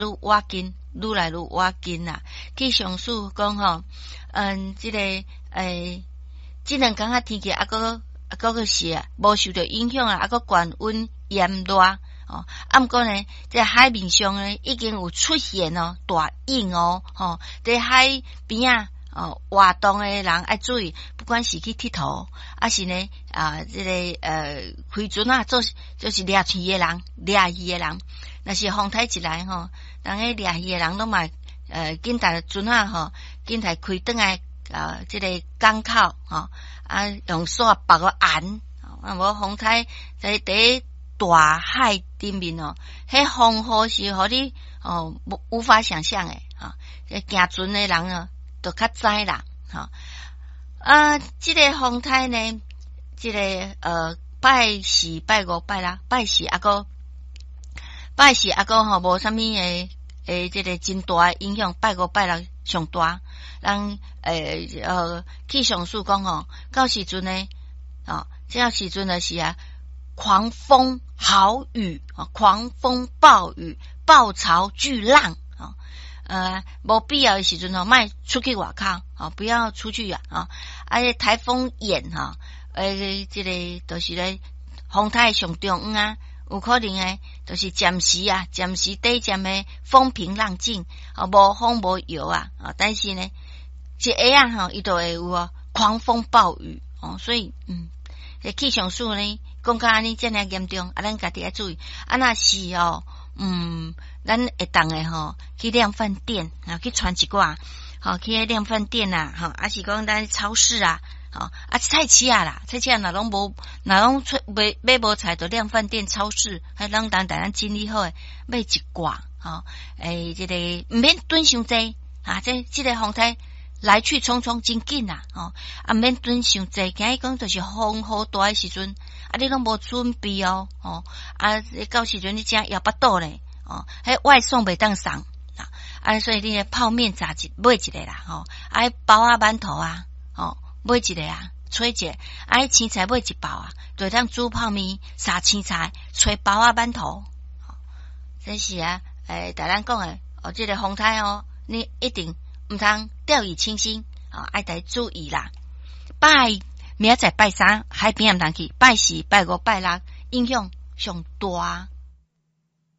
愈挖紧，愈来愈挖紧啦。气象署讲吼，即两天啊天气个是无受到影响啊，个高温炎热哦。毋过呢，在海面上呢已经有出现大影哦，在海边啊活动的人爱注意，不管是去佚佗，还是呢开船啊，就是掠鱼的人，若是风台一来人个掠鱼的人拢嘛紧带船啊紧带开转来港口用线绑个岸，无风台在大海顶面迄风雨是互你无法想象诶行船的人都较知啦这个风台呢，拜四拜五拜六拜四无啥物这个真大的影响，拜五拜六上大。人气象署讲到时阵呢这时阵呢是狂风豪雨狂风暴雨暴潮巨浪无必要的时阵莫出去外口不要出去台风眼这个就是咧风台上中央有可能就是暂时短暂的风平浪静无风无摇但是呢一下伊就会有狂风暴雨所以气象署呢讲到安尼这样严重咱家己要注意若是咱会当的去量贩店去传一寡去量贩店还是讲咱超市菜市啦，菜市若拢买无菜就量贩店超市还咱咱整理好买一寡这个毋免囤伤济这个风台来去匆匆真紧毋免囤伤济，今日讲就是风雨大的时阵你拢无准备到时阵你正腰巴肚咧迄外送袂当送所以你泡面炸买一个啦包馒头买一个吹一个青菜买一包就当煮泡面撒青菜吹包馒头这是大咱讲的这个风台你一定毋通掉以轻心爱得注意啦。明仔载拜三海边毋通去，拜四拜五拜六影响上大